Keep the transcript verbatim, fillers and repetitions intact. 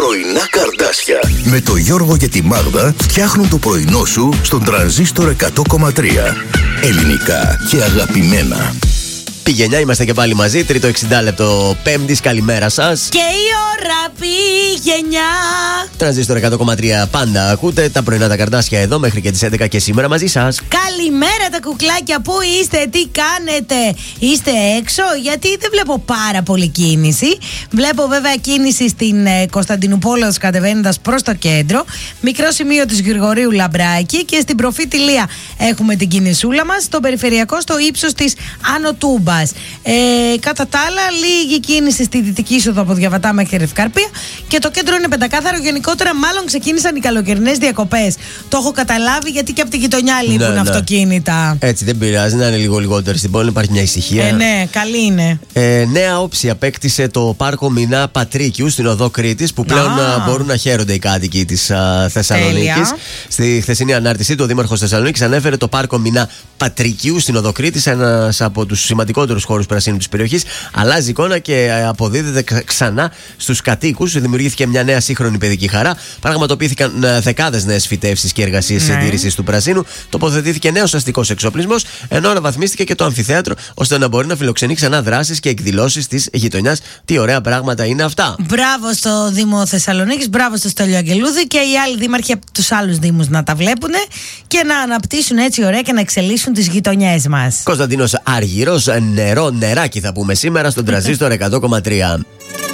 Πρωινά Καρδάσια με το Γιώργο και τη Μάγδα φτιάχνουν το πρωινό σου στον Τρανζίστορ εκατό κόμμα τρία. Ελληνικά και αγαπημένα. Πηγενιά, είμαστε και πάλι μαζί. Τρίτο εξήντα λεπτό Πέμπτης. Καλημέρα σας. Και η ώρα πηγενιά. Τρανζίστορ εκατό κόμμα τρία πάντα ακούτε. Τα πρωινά τα Καρδάσια εδώ μέχρι και τις έντεκα και σήμερα μαζί σας. Καλημέρα τα κουκλάκια. Πού είστε, τι κάνετε? Είστε έξω? Γιατί δεν βλέπω πάρα πολύ κίνηση. Βλέπω βέβαια κίνηση στην ε, Κωνσταντινούπολη κατεβαίνοντας προς το κέντρο. Μικρό σημείο της Γρηγορίου Λαμπράκη. Και στην Προφήτη Λία έχουμε την κινησούλα μας. Στο περιφερειακό στο ύψος της Άνω Τούμπα. Ε, κατά τα άλλα, λίγη κίνηση στη δυτική είσοδο από Διαβατά μέχρι Ευκαρπία και το κέντρο είναι πεντακάθαρο. Γενικότερα, μάλλον ξεκίνησαν οι καλοκαιρινές διακοπές. Το έχω καταλάβει γιατί και από τη γειτονιά λείπουν ναι, αυτοκίνητα. Ναι. Έτσι, δεν πειράζει να είναι λίγο λιγότερο στην πόλη, υπάρχει μια ησυχία. Ε, ναι, καλή είναι. Ε, νέα όψη απέκτησε το πάρκο Μινά Πατρίκιου στην οδό Κρήτης, που πλέον α, μπορούν να χαίρονται οι κάτοικοι της Θεσσαλονίκης. Στη χθεσινή ανάρτηση, ο Δήμαρχος Θεσσαλονίκης ανέφερε το πάρκο Μινά Πατρίκιου στην οδό Κρήτης, ένας από τους σημαντικότερους χώρους πρασίνου της περιοχής. Αλλάζει εικόνα και αποδίδεται ξανά στους κατοίκους. Δημιουργήθηκε μια νέα σύγχρονη παιδική χαρά. Πραγματοποιήθηκαν δεκάδες νέες φυτεύσεις και εργασίες ναι. συντήρησης του πρασίνου. Τοποθετήθηκε νέος αστικός εξοπλισμός, ενώ αναβαθμίστηκε και το αμφιθέατρο, ώστε να μπορεί να φιλοξενεί ξανά δράσεις και εκδηλώσεις της γειτονιάς. Τι ωραία πράγματα είναι αυτά. Μπράβο στο Δήμο Θεσσαλονίκης, μπράβο στο Στέλιο Αγγελούδη και οι άλλοι δήμαρχοι από τους άλλους δήμους να τα βλέπουν και να αναπτύσσουν έτσι ωραία και να εξελίσσουν τις γειτονιές μας. Κωνσταντίνος Άργυρος, νερό, νεράκι θα πούμε σήμερα στον Τρανζίστορ εκατό κόμμα τρία.